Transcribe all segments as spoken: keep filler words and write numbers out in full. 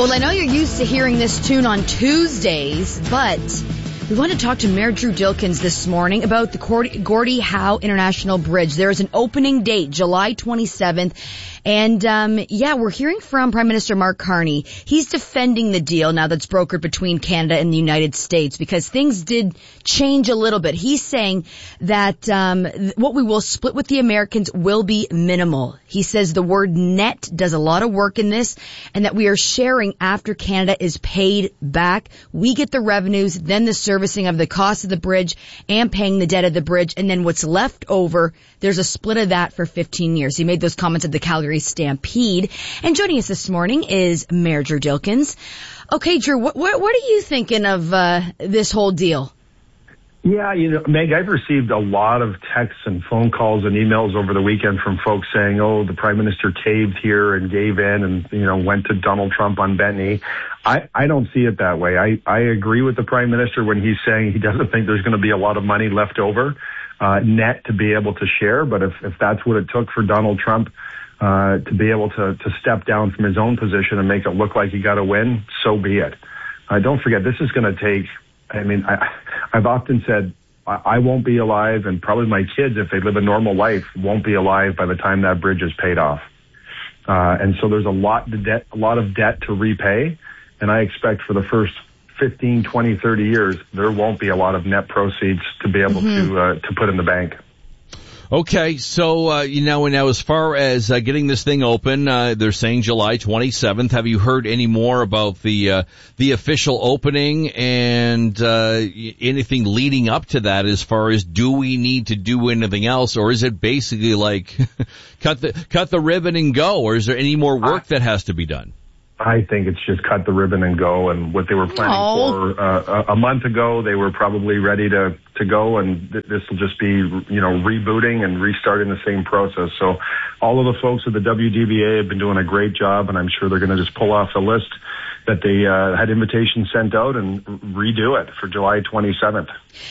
Well, I know you're used to hearing this tune on Tuesdays, but we want to talk to Mayor Drew Dilkens this morning about the Gordie Howe International Bridge. There is an opening date, July twenty-seventh. And, um, yeah, we're hearing from Prime Minister Mark Carney. He's defending the deal now that's brokered between Canada and the United States because things did change a little bit. He's saying that um, what we will split with the Americans will be minimal. He says the word net does a lot of work in this and that we are sharing after Canada is paid back. We get the revenues, then the servicing of the cost of the bridge and paying the debt of the bridge. And then what's left over, there's a split of that for fifteen years. He made those comments at the Calgary Stampede. And joining us this morning is Mayor Drew Dilkens. Okay, Drew, what, what, what are you thinking of uh, this whole deal? Yeah, you know, Meg, I've received a lot of texts and phone calls and emails over the weekend from folks saying, oh, the Prime Minister caved here and gave in and, you know, went to Donald Trump on bent knee. I, I don't see it that way. I, I agree with the Prime Minister when he's saying he doesn't think there's going to be a lot of money left over uh, net to be able to share. But if, if that's what it took for Donald Trump uh, to be able to, to step down from his own position and make it look like he got a win, so be it. Uh, don't forget, this is going to take, I mean, I, I've often said I, I won't be alive, and probably my kids, if they live a normal life, won't be alive by the time that bridge is paid off. Uh, and so there's a lot of debt, a lot of debt to repay. And I expect for the first fifteen, twenty, thirty years, there won't be a lot of net proceeds to be able mm-hmm. to, uh, to put in the bank. Okay, so, uh, you know, now as far as uh, getting this thing open, uh, they're saying July twenty-seventh. Have you heard any more about the, uh, the official opening and, uh, anything leading up to that as far as do we need to do anything else, or is it basically like cut the, cut the ribbon and go, or is there any more work that has to be done? I think it's just cut the ribbon and go. And what they were planning oh. for uh, a month ago, they were probably ready to, to go. And th- this will just be, you know, rebooting and restarting the same process. So all of the folks at the W D B A have been doing a great job, and I'm sure they're going to just pull off the list that they uh, had invitations sent out and redo it for July twenty-seventh.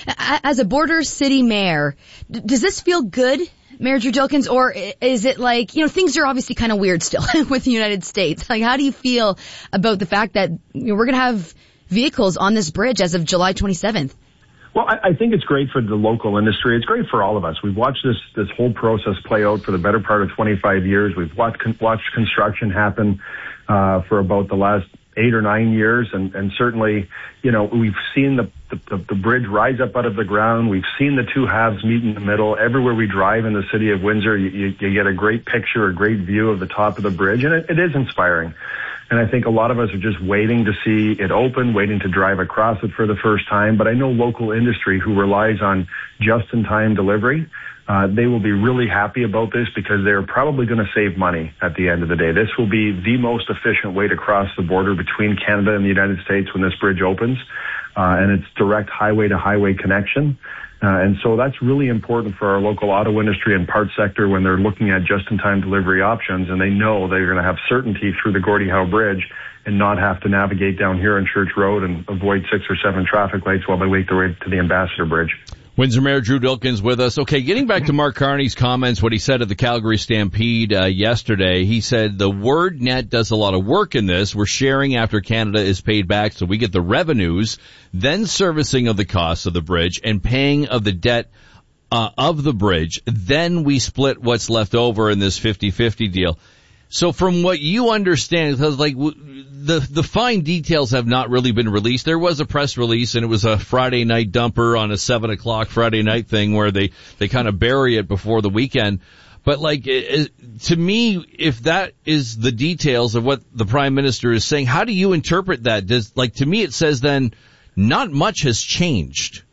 As a border city mayor, d- does this feel good, Mayor Drew Dilkens, or is it like, you know, things are obviously kind of weird still with the United States. Like, how do you feel about the fact that, you know, we're going to have vehicles on this bridge as of July twenty-seventh? Well, I, I think it's great for the local industry. It's great for all of us. We've watched this, this whole process play out for the better part of twenty-five years. We've watched, watched construction happen, uh, for about the last eight or nine years. And, and certainly, you know, we've seen the, the, the bridge rise up out of the ground. We've seen the two halves meet in the middle. Everywhere we drive in the city of Windsor, you, you, you get a great picture, a great view of the top of the bridge. And it, it is inspiring. And I think a lot of us are just waiting to see it open, waiting to drive across it for the first time. But I know local industry who relies on just-in-time delivery, uh, they will be really happy about this because they're probably going to save money at the end of the day. This will be the most efficient way to cross the border between Canada and the United States when this bridge opens. Uh, and it's direct highway-to-highway connection. Uh, and so that's really important for our local auto industry and parts sector when they're looking at just-in-time delivery options, and they know they're going to have certainty through the Gordie Howe Bridge and not have to navigate down here on Church Road and avoid six or seven traffic lights while they wait their way to the Ambassador Bridge. Windsor Mayor Drew Dilkens with us. Okay, getting back to Mark Carney's comments, what he said at the Calgary Stampede uh, yesterday, he said the word net does a lot of work in this. We're sharing after Canada is paid back, so we get the revenues, then servicing of the costs of the bridge and paying of the debt uh, of the bridge. Then we split what's left over in this fifty-fifty deal. So from what you understand, because like the the fine details have not really been released. There was a press release, and it was a Friday night dumper on a seven o'clock Friday night thing where they they kind of bury it before the weekend. But like it, to me, if that is the details of what the Prime Minister is saying, how do you interpret that? Does like to me it says then not much has changed.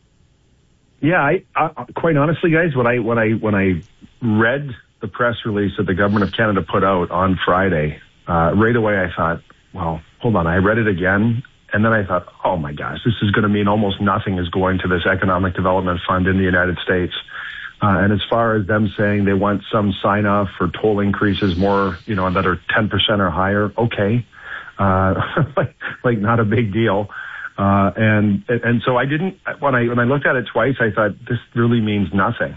Yeah, I, I quite honestly, guys, when I when I when I read the press release that the government of Canada put out on Friday, uh, right away I thought, well, hold on. I read it again, and then I thought, oh my gosh, this is going to mean almost nothing is going to this economic development fund in the United States. Uh, and as far as them saying they want some sign off for toll increases more, you know, that are ten percent or higher, okay. Uh, like, like not a big deal. Uh, and, and so I didn't, when I, when I looked at it twice, I thought this really means nothing.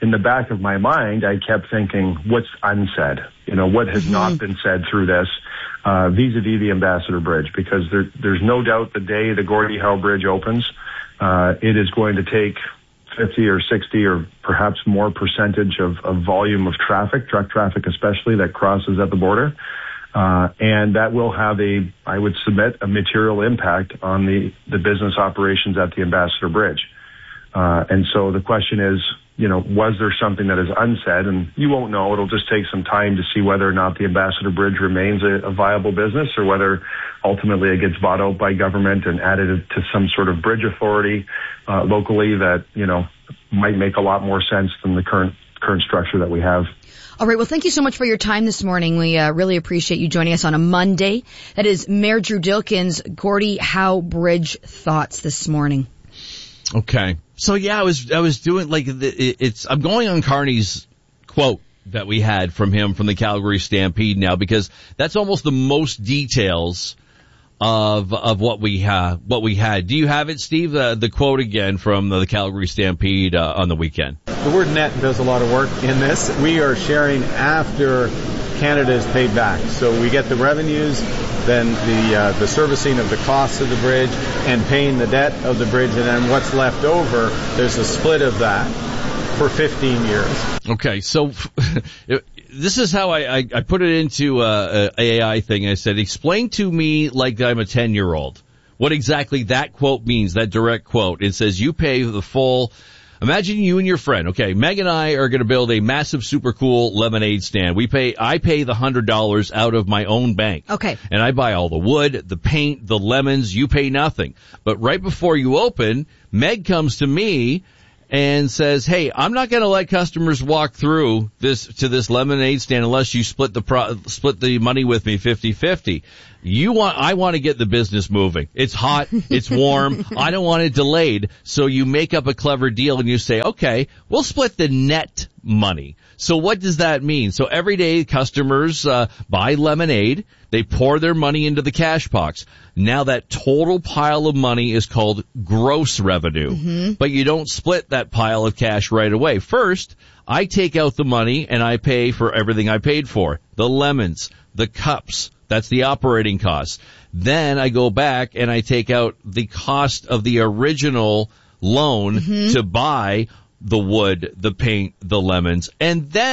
in the back of my mind, I kept thinking, what's unsaid? You know, what has mm-hmm. not been said through this, uh, vis-a-vis the Ambassador Bridge? Because there, there's no doubt the day the Gordie Howe Bridge opens, uh, it is going to take fifty or sixty or perhaps more percentage of, of volume of traffic, truck traffic especially, that crosses at the border. Uh, and that will have a, I would submit, a material impact on the, the business operations at the Ambassador Bridge. Uh, and so the question is, you know, was there something that is unsaid? And you won't know. It'll just take some time to see whether or not the Ambassador Bridge remains a, a viable business, or whether ultimately it gets bought out by government and added to some sort of bridge authority uh, locally that, you know, might make a lot more sense than the current current structure that we have. All right. Well, thank you so much for your time this morning. We uh, really appreciate you joining us on a Monday. That is Mayor Drew Dilkens, Gordie Howe Bridge thoughts this morning. Okay. So yeah, I was, I was doing like, it's, I'm going on Carney's quote that we had from him from the Calgary Stampede now, because that's almost the most details of, of what we have, what we had. Do you have it, Steve? The, the quote again from the, the Calgary Stampede, uh, on the weekend. The word net does a lot of work in this. We are sharing after Canada is paid back. So we get the revenues, then the uh, the servicing of the costs of the bridge, and paying the debt of the bridge, and then what's left over, there's a split of that for fifteen years. Okay, so this is how I, I, I put it into uh, a A I thing. I said, explain to me like I'm a ten-year-old what exactly that quote means, that direct quote. It says you pay the full... Imagine you and your friend. Okay, Meg and I are going to build a massive, super cool lemonade stand. We pay, I pay the hundred dollars out of my own bank. Okay. And I buy all the wood, the paint, the lemons. You pay nothing. But right before you open, Meg comes to me and says, "Hey, I'm not going to let customers walk through this to this lemonade stand unless you split the pro, split the money with me fifty-fifty. You want, I want to get the business moving. It's hot. It's warm. I don't want it delayed. So you make up a clever deal and you say, okay, we'll split the net money. So what does that mean? So every day customers, uh, buy lemonade. They pour their money into the cash box. Now that total pile of money is called gross revenue. Mm-hmm. But you don't split that pile of cash right away. First, I take out the money and I pay for everything I paid for. The lemons, the cups. That's the operating cost. Then I go back and I take out the cost of the original loan mm-hmm. to buy the wood, the paint, the lemons, and then